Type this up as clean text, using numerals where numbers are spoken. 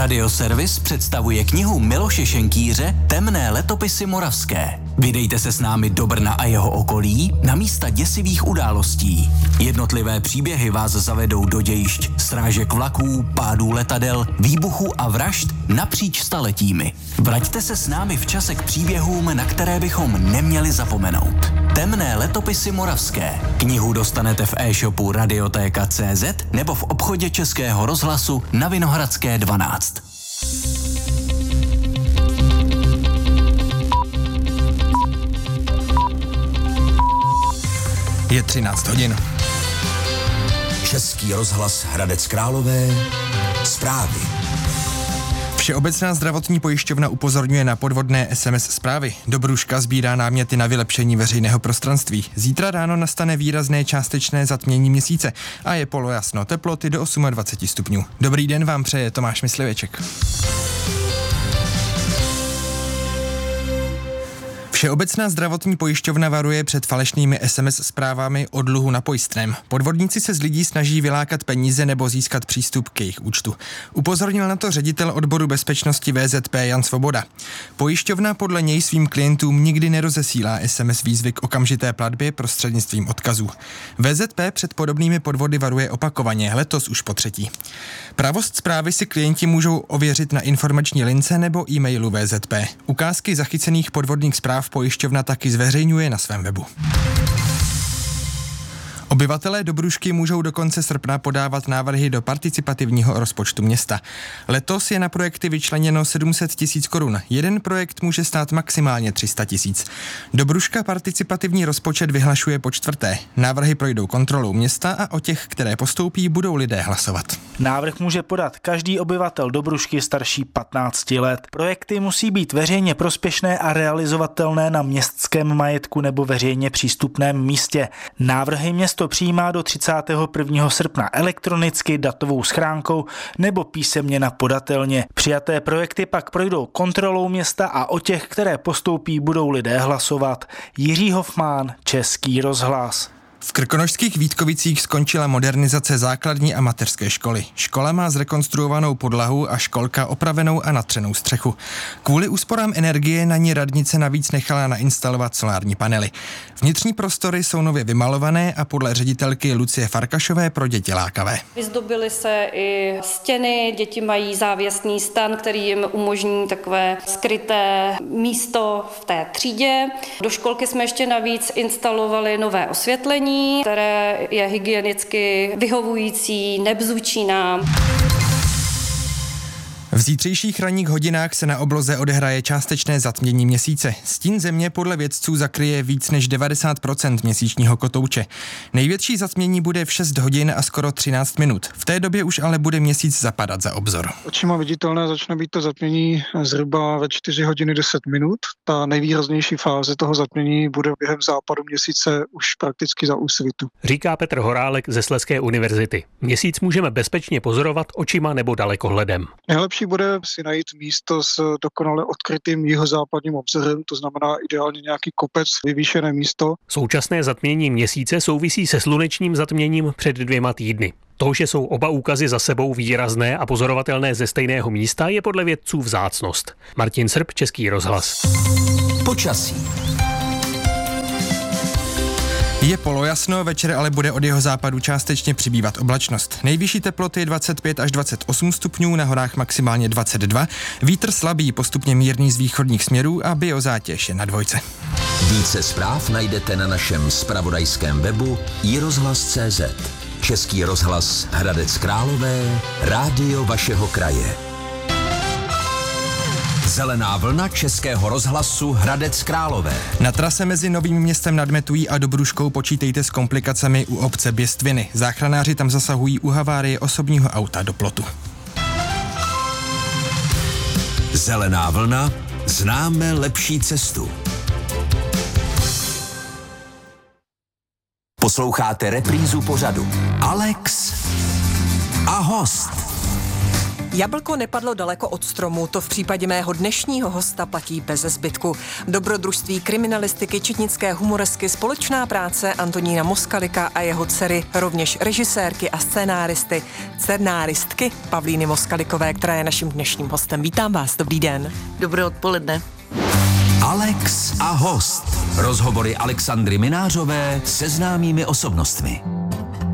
Radioservis představuje knihu Miloše Šenkýře Temné letopisy moravské. Vydejte se s námi do Brna a jeho okolí na místa děsivých událostí. Jednotlivé příběhy vás zavedou do dějišť srážek vlaků, pádů letadel, výbuchů a vražd napříč staletími. Vraťte se s námi v čase k příběhům, na které bychom neměli zapomenout. Temné letopisy moravské. Knihu dostanete v e-shopu Radiotéka.cz nebo v obchodě Českého rozhlasu na Vinohradské 12. Je 13 hodin. Český rozhlas Hradec Králové. Zprávy. Všeobecná zdravotní pojišťovna upozorňuje na podvodné SMS zprávy. Dobruška sbírá náměty na vylepšení veřejného prostranství. Zítra ráno nastane výrazné částečné zatmění měsíce a je polojasno, teploty do 28 stupňů. Dobrý den vám přeje Tomáš Mysliveček. Všeobecná zdravotní pojišťovna varuje před falešnými SMS zprávami o dluhu na pojistném. Podvodníci se z lidí snaží vylákat peníze nebo získat přístup k jejich účtu. Upozornil na to ředitel odboru bezpečnosti VZP Jan Svoboda. Pojišťovna podle něj svým klientům nikdy nerozesílá SMS výzvy k okamžité platbě prostřednictvím odkazů. VZP před podobnými podvody varuje opakovaně, letos už po třetí. Pravost zprávy si klienti můžou ověřit na informační lince nebo e-mailu VZP. Ukázky zachycených podvodných zpráv pojišťovna taky zveřejňuje na svém webu. Obyvatelé Dobrušky můžou do konce srpna podávat návrhy do participativního rozpočtu města. Letos je na projekty vyčleněno 700 000 korun. Jeden projekt může stát maximálně 300 000. Dobruška participativní rozpočet vyhlašuje po čtvrté. Návrhy projdou kontrolou města a o těch, které postoupí, budou lidé hlasovat. Návrh může podat každý obyvatel Dobrušky starší 15 let. Projekty musí být veřejně prospěšné a realizovatelné na městském majetku nebo veřejně přístupném místě. Návrhy město přijímá do 31. srpna elektronicky, datovou schránkou nebo písemně na podatelně. Přijaté projekty pak projdou kontrolou města a o těch, které postoupí, budou lidé hlasovat. Jiří Hofmán, Český rozhlas. V krkonošských Vítkovicích skončila modernizace základní a mateřské školy. Škola má zrekonstruovanou podlahu a školka opravenou a natřenou střechu. Kvůli úsporám energie na ní radnice navíc nechala nainstalovat solární panely. Vnitřní prostory jsou nově vymalované a podle ředitelky Lucie Farkašové pro děti lákavé. Vyzdobily se i stěny, děti mají závěsný stan, který jim umožní takové skryté místo v té třídě. Do školky jsme ještě navíc instalovali nové osvětlení, které je hygienicky vyhovující, nebzučí nám. V zítřejších ranních hodinách se na obloze odehraje částečné zatmění měsíce. Stín země podle vědců zakryje víc než 90% měsíčního kotouče. Největší zatmění bude v 6 hodin a skoro 13 minut. V té době už ale bude měsíc zapadat za obzor. Očima viditelné začne být to zatmění zhruba ve 4 hodiny 10 minut. Ta nejvýraznější fáze toho zatmění bude během západu měsíce už prakticky za úsvitu. Říká Petr Horálek ze Slezské univerzity. Měsíc můžeme bezpečně pozorovat očima nebo dalekohledem. Nejlepší bude si najít místo s dokonale odkrytým jihozápadním obzorem, to znamená ideálně nějaký kopec, vyvýšené místo. Současné zatmění měsíce souvisí se slunečním zatměním před 2 týdny. To, že jsou oba úkazy za sebou výrazné a pozorovatelné ze stejného místa, je podle vědců vzácnost. Martin Srb, Český rozhlas. Počasí. Je polojasno, večer ale bude od jeho západu částečně přibývat oblačnost. Nejvyšší teploty 25 až 28 stupňů, na horách maximálně 22, vítr slabý, postupně mírný z východních směrů a biozátěž je na 2. Více zpráv najdete na našem zpravodajském webu iRozhlas.cz. Český rozhlas Hradec Králové, rádio vašeho kraje. Zelená vlna Českého rozhlasu Hradec Králové. Na trase mezi Novým Městem nad Metují a Dobruškou počítejte s komplikacemi u obce Běstviny. Záchranáři tam zasahují u havárie osobního auta do plotu. Zelená vlna, známe lepší cestu. Posloucháte reprízu pořadu Alex a host. Jablko nepadlo daleko od stromu, to v případě mého dnešního hosta platí beze zbytku. Dobrodružství kriminalistiky, četnické humoresky, společná práce Antonína Moskalika a jeho dcery, rovněž režisérky a scénáristky Pavlíny Moskalikové, která je naším dnešním hostem. Vítám vás, dobrý den. Dobré odpoledne. Alex a host. Rozhovory Alexandry Minářové se známými osobnostmi.